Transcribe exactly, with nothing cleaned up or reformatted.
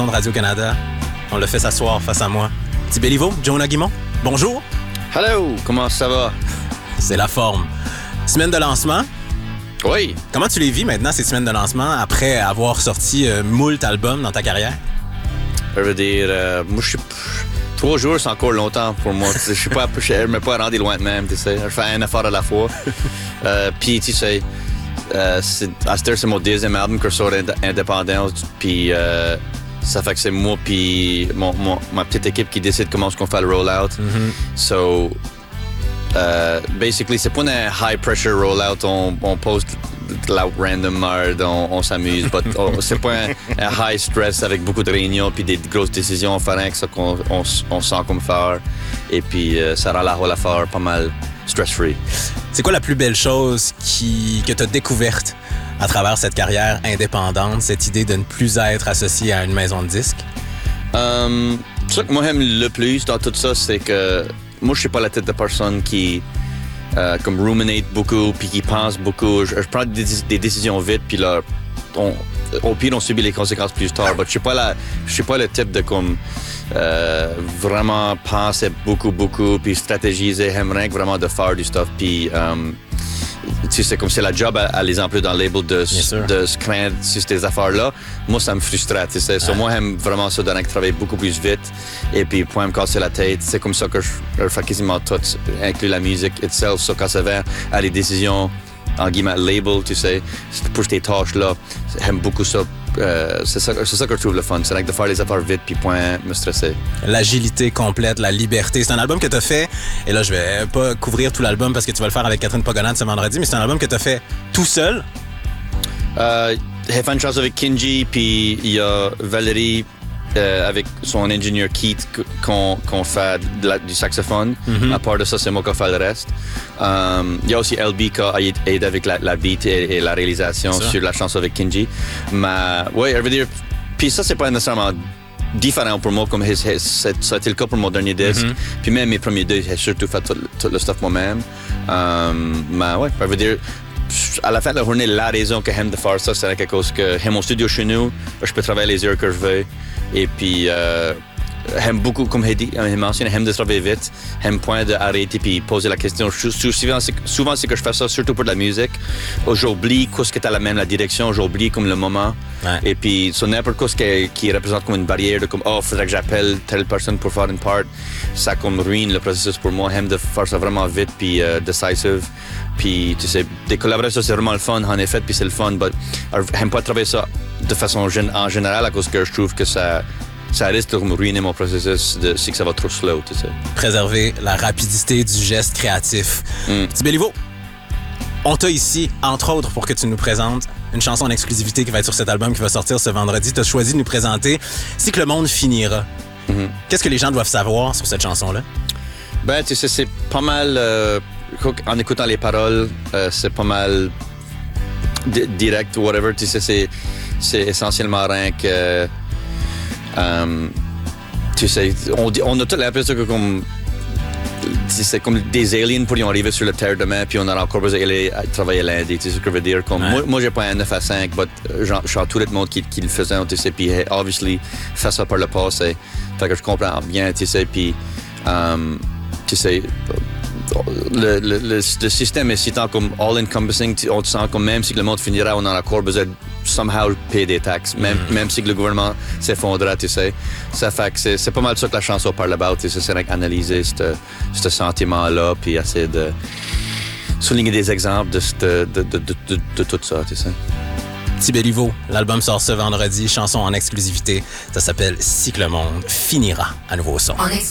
de Radio-Canada. On l'a fait s'asseoir face à moi. Petit Béliveau, Jonah Guimond, bonjour. Hello, comment ça va? C'est la forme. Semaine de lancement. Oui. Comment tu les vis maintenant, ces semaines de lancement, après avoir sorti euh, moult albums dans ta carrière? Je veux dire, euh, moi, je suis... Trois jours, c'est encore longtemps pour moi. Je suis pas, je ne me pas rendu loin de même, tu sais. Je fais un effort à la fois. euh, puis, tu sais, euh, c'est, à cette heure, c'est mon deuxième album que je sors ind- indépendant. Puis, euh, ça fait que c'est moi puis mon, mon, ma petite équipe qui décide comment est-ce qu'on fait le rollout. Mm-hmm. So, uh, basically, c'est pas un high-pressure rollout. On, on poste de la random merde, on, on s'amuse. But on, c'est pas un, un high stress avec beaucoup de réunions puis des grosses décisions. On fait rien que ça qu'on on, on sent comme faire. Et puis, euh, ça rend la rôle à faire pas mal stress-free. C'est quoi la plus belle chose qui, que tu as découverte à travers cette carrière indépendante, cette idée de ne plus être associé à une maison de disques? Um, ce que moi j'aime le plus dans tout ça, c'est que moi je suis pas la tête de personne qui euh, comme ruminate beaucoup puis qui pense beaucoup. Je, je prends des, des décisions vite puis là, on, au pire on subit les conséquences plus tard. Mais je suis pas la, je suis pas le type de comme euh, vraiment penser beaucoup beaucoup puis stratégiser. J'aimerais vraiment de faire du stuff puis um, tu sais, c'est comme c'est la job à, à les employer dans le label de, de se craindre sur ces affaires-là. Moi, ça me frustre. Tu sais. So, moi, j'aime vraiment ça, donner que travailler beaucoup plus vite et puis point me casser la tête. C'est comme ça que je, je fais quasiment tout, inclus la musique itself. So, quand ça vient à les décisions, en guillemets, label, tu sais, pour ces tâches-là, j'aime beaucoup ça. Euh, c'est, ça, c'est ça que je trouve le fun. C'est de faire les affaires vite puis point me stresser. L'agilité complète, la liberté. C'est un album que tu as fait, et là, je vais pas couvrir tout l'album parce que tu vas le faire avec Catherine Pogonade ce vendredi, mais c'est un album que tu as fait tout seul. Euh, j'ai fait une chanson avec Kinji, puis il y a Valérie euh, avec son ingénieur Keith qu'on, qu'on fait de la, du saxophone. Mm-hmm. À part de ça, c'est moi qui fais le reste. Um, il y a aussi L B qui a aidé avec la, la beat et, et la réalisation sur la chanson avec Kinji. Mais ouais, je veux dire, puis ça, c'est pas nécessairement différent pour moi, comme his, his, ça a été le cas pour mon dernier disque. Mm-hmm. Puis même mes premiers deux, j'ai surtout fait tout, tout le stuff moi-même. Um, mais ouais, je veux dire, à la fin de la journée, la raison que j'aime de faire ça, c'est quelque chose que j'ai mon studio chez nous, je peux travailler les heures que je veux. Et puis, euh, j'aime beaucoup, comme j'ai dit, j'ai mentionné, j'aime de travailler vite, j'aime point d'arrêter puis poser la question. Souvent c'est, souvent, c'est que je fais ça, surtout pour de la musique. J'oublie ce que tu as la même la direction, j'oublie comme le moment. Ouais. Et puis, sur n'importe quoi qui, qui représente comme une barrière de comme, oh, faudrait que j'appelle telle personne pour faire une part, ça comme ruine le processus pour moi. J'aime de faire ça vraiment vite puis uh, decisive. Puis, tu sais, des collaborations, c'est vraiment le fun, en effet, puis c'est le fun, mais j'aime pas travailler ça de façon gen- en général à cause que je trouve que ça, ça risque de ruiner mon processus de, si que ça va trop slow, tu sais. Préserver la rapidité du geste créatif. Mm. Petit Béliveau, on t'a ici, entre autres, pour que tu nous présentes une chanson en exclusivité qui va être sur cet album qui va sortir ce vendredi. Tu as choisi de nous présenter Si que le monde finira. Mm-hmm. Qu'est-ce que les gens doivent savoir sur cette chanson-là? Ben, tu sais, c'est pas mal... Euh, en écoutant les paroles, euh, c'est pas mal d- direct ou whatever. Tu sais, c'est, c'est essentiellement rien que... Um, tu sais, on, on a toute l'impression que comme... C'est comme des aliens pourrions arriver sur la Terre demain, puis on aura encore besoin d'aller travailler lundi. Tu sais ce que je veux dire? Comme, ouais. moi, moi, j'ai pas un neuf à cinq, mais je suis tout le monde qui, qui le faisait, tu sais, puis obviously, fait ça par le passé. Fait que je comprends bien, tu sais, puis... Um, tu sais... Le, le, le, le système est si tant comme all-encompassing, on te sent comme même si le monde finira, on en a encore besoin de somehow payer des taxes, même, mm. même si le gouvernement s'effondra, tu sais. Ça fait que c'est, c'est pas mal ça que la chanson parle about, tu sais, c'est analyser ce sentiment-là, puis essayer de souligner des exemples de, de, de, de, de, de, de tout ça, tu sais. Petit Béliveau, l'album sort ce vendredi, chanson en exclusivité, ça s'appelle Si que le monde finira à nouveau son.